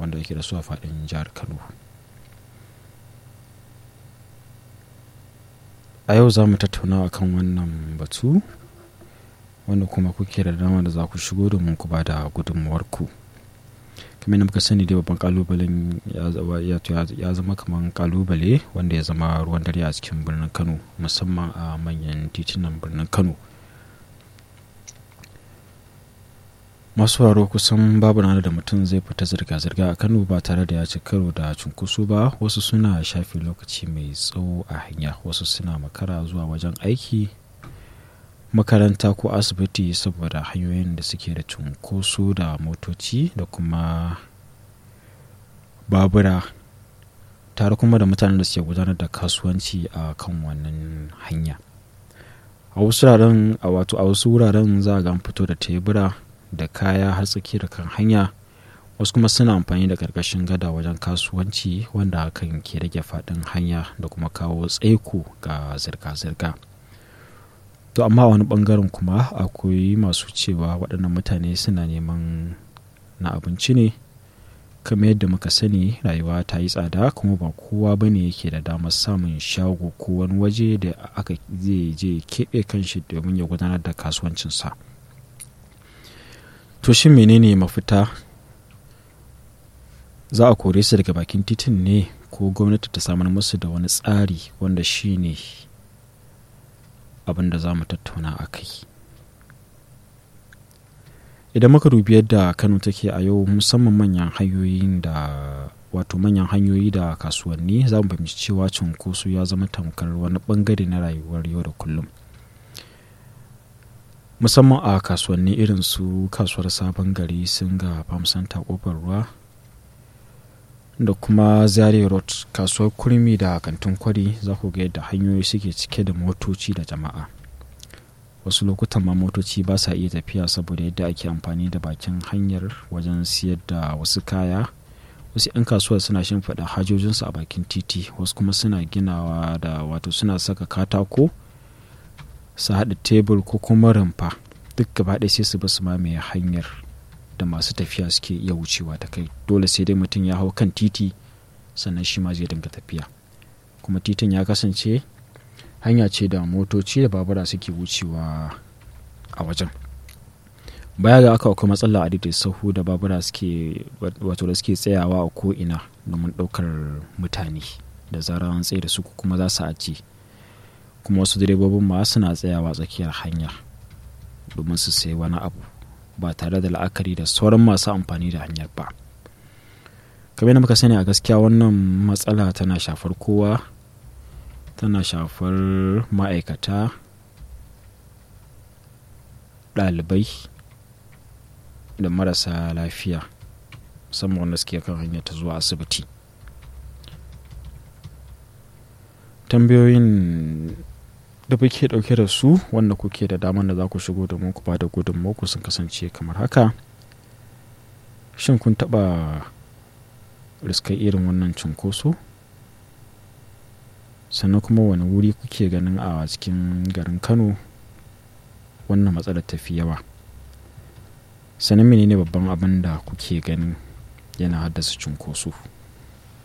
wanda yake da su a faɗin jihar Kano. A yau za mu tattauna akan wannan batu wanda kuma kuke da dama da za ku shigo domin ku ba da gudunmuwarku. Kamar yadda muka sani dai babban kalubalen ya zama kamar kalubale wanda ya zama ruwan dare a cikin birnin Kano, musamman a manyan titunan birnin Kano. Masu waro kusan babu ranar da mutum zai fita zirga-zirga a Kano ba tare da ya ci karo da cunkoso ba. Wasu suna shafe lokaci mai tsawo a hanya, wasu suna makara zuwa wajen aiki, makaranta ko asibiti saboda hanyoyin da suke da cunkoso da motoci da kuma babura, tare kuma da mutanen da suke gudanar da kasuwanci a kan wannan hanya. A wasu wuraren za a ga fito da tebura da kaya har tsakiyar kan hanya, wasu kuma suna amfani da ƙarƙashin gada wajen kasuwanci, wanda hakan ke rage faɗin hanya da kuma kawo tsaiko ga zirga-zirga. To amma wani ɓangaren kuma akwai masu cewa waɗannan mutane suna neman na abinci ne. Kamar yadda muka sani, rayuwa ta yi tsada kuma ba kowa bane yake da damar samun shago ko wani waje da aka zai je keɓe kanshi domin ya gudanar da kasuwancinsa. To shin menene mafita? Za a kore su daga bakin titin ne, ko gwamnati ta samar musu da wani tsari wanda shi ne abin da za mu tattauna a kai. Idan muka dubi yadda Kano take a yau, musamman manyan hanyoyi da kasuwanni, za mu fahimci cewa cunkoso ya zama tamkar wani bangare na rayuwar yau da kullum. Musamman a kasuwanni irin su kasuwar Sabon Gari, Singa, Farm Center, Kofar Ruwa da kuma Zaria Road, kasuwar Kurmi da Kantin Kwari, za ku ga yadda hanyoyi suke cike da motoci da jama'a. Wasu lokutan ma motoci ba sa iya tafiya saboda yadda ake amfani da bakin hanyar wajen siyar da wasu kaya. Wasu 'yan kasuwar suna shimfiɗa hajojinsu a bakin titi, wasu kuma suna ginawa suna saka katako su haɗa tebur ko kuma rumfa, duk gaba ɗaya sai su basu mamaye hanyar da masu tafiya suke iya wucewa ta kai. Dole sai dai mutum ya hau kan titi sannan shi ma zai dinga tafiya, kuma titin ya kasance hanya ce da motoci da babura suke wucewa a wajen. Baya ga aka akwai matsala a daidai sahu da babura da suke tsayawa a ko'ina domin ɗaukar mutane da zarar an tsaye da su kuma za su ajiye. Kuma wasu direbobin ma suna tsayawa tsakiyar hanya domin su sayi wani abu ba tare da la'akari da sauran masu amfani da hanyar ba. Kamar yadda muka sani, a gaskiya wannan matsala tana shafar kowa, tana shafar ma'aikata, ɗalibai da marasa lafiya, musamman wanda suke kan hanyar ta zuwa asibiti. Tambayoyin da kuke ɗauke da su, wanda kuke da damar da za ku shigo domin ku ba da gudunmawarku, sun kasance kamar haka. Shin kun taɓa riskar irin wannan cunkoso? Sannan kuma wani wuri kuke ganin a cikin garin Kano wannan matsalar tafi yawa? Sannan menene babban abin da kuke ganin yana haddasa cunkoso?